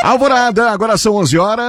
Alvorada, agora são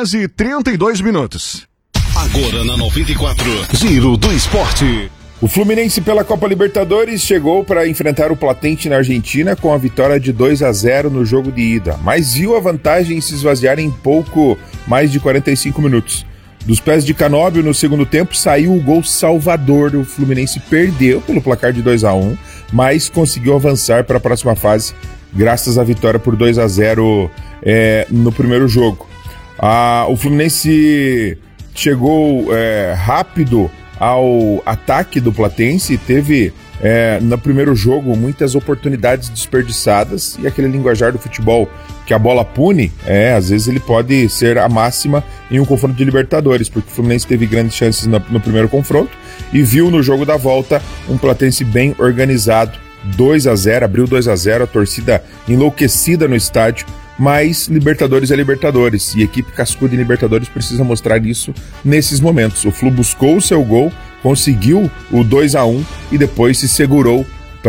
11h32. Agora na 94, Giro do Esporte. O Fluminense pela Copa Libertadores chegou para enfrentar o Platense na Argentina com a vitória de 2-0 no jogo de ida, mas viu a vantagem se esvaziar em pouco mais de 45 minutos. Dos pés de Canóbio no segundo tempo saiu o gol salvador. O Fluminense perdeu pelo placar de 2-1, mas conseguiu avançar para a próxima fase graças à vitória por 2-0 no primeiro jogo. O Fluminense chegou rápido ao ataque do Platense, teve no primeiro jogo muitas oportunidades desperdiçadas, e aquele linguajar do futebol que a bola pune, às vezes ele pode ser a máxima em um confronto de Libertadores, porque o Fluminense teve grandes chances no primeiro confronto e viu no jogo da volta um Platense bem organizado. 2-0, abriu 2-0, a torcida enlouquecida no estádio. Mas Libertadores é Libertadores, e a equipe cascuda em Libertadores precisa mostrar isso nesses momentos. O Flu buscou o seu gol, conseguiu o 2-1 e depois se segurou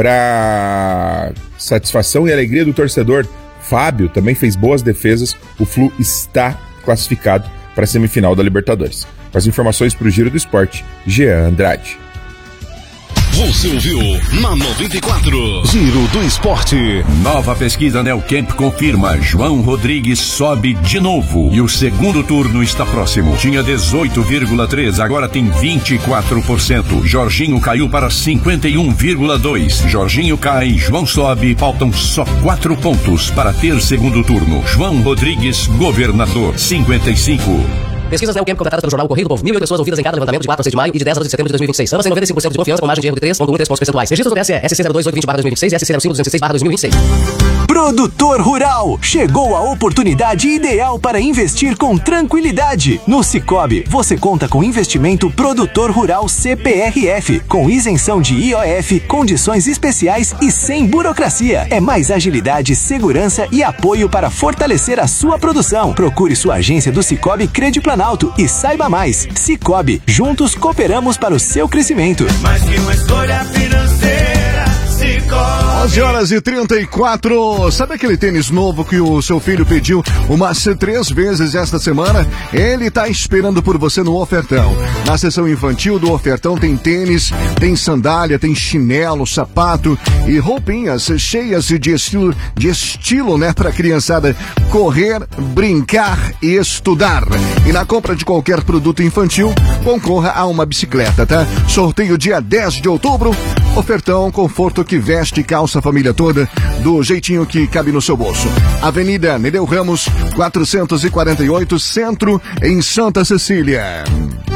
para satisfação e alegria do torcedor. Fábio também fez boas defesas. O Flu está classificado para a semifinal da Libertadores. Com as informações para o Giro do Esporte, Jean Andrade. Você ouviu na 94, Giro do Esporte. Nova pesquisa Neocamp confirma: João Rodrigues sobe de novo e o segundo turno está próximo. Tinha 18,3%, agora tem 24%. Jorginho caiu para 51,2%. Jorginho cai, João sobe, faltam só 4 pontos para ter segundo turno. João Rodrigues, governador, 55%. Pesquisas Neocamp completadas pelo jornal Correio do Povo. 1.008 pessoas ouvidas em cada levantamento de 4 a 6 de maio e de 10 a 12 de setembro de 2026. Ambas têm 95% de confiança, com margem de erro de 3,13 pontos percentuais. Registros do TSE, SC02-820/2026 e SC05-216/2026. Produtor Rural. Chegou a oportunidade ideal para investir com tranquilidade. No Sicoob, você conta com investimento Produtor Rural CPRF, com isenção de IOF, condições especiais e sem burocracia. É mais agilidade, segurança e apoio para fortalecer a sua produção. Procure sua agência do Sicoob Crediplano e saiba mais. Sicoob, juntos cooperamos para o seu crescimento. Mais que uma escolha financeira, Sicoob. 11h34. Sabe aquele tênis novo que o seu filho pediu umas 3 vezes esta semana? Ele tá esperando por você no Ofertão. Na seção infantil do Ofertão tem tênis, tem sandália, tem chinelo, sapato e roupinhas cheias de estilo, né? Pra criançada correr, brincar e estudar. E na compra de qualquer produto infantil, concorra a uma bicicleta, tá? Sorteio dia 10 de outubro. Ofertão, conforto que veste calça a família toda, do jeitinho que cabe no seu bolso. Avenida Nereu Ramos, 448, Centro, em Santa Cecília.